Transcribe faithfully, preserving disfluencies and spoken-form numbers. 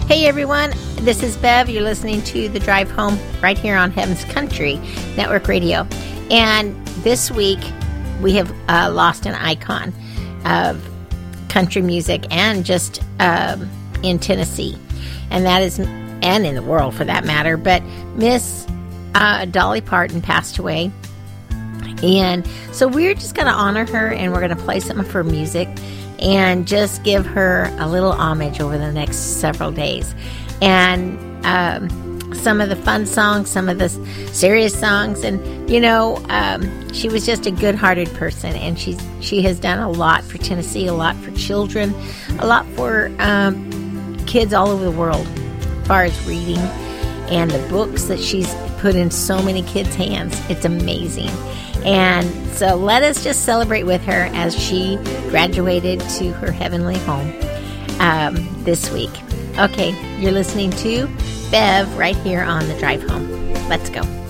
Hey everyone, this is Bev. You're listening to The Drive Home right here on Heaven's Country Network Radio. And this week we have uh, lost an icon of country music and just um, in Tennessee. And that is, and in the world for that matter, but Miss uh, Dolly Parton passed away. And so we're just going to honor her, and we're going to play some of her music and just give her a little homage over the next several days. And um, some of the fun songs, some of the serious songs, and, you know, um, she was just a good-hearted person, and she's, she has done a lot for Tennessee, a lot for children, a lot for um, kids all over the world, as far as reading, and the books that she's put in so many kids' hands. It's amazing. And so let us just celebrate with her as she graduated to her heavenly home um, this week. Okay, you're listening to Bev right here on The Drive Home. Let's go.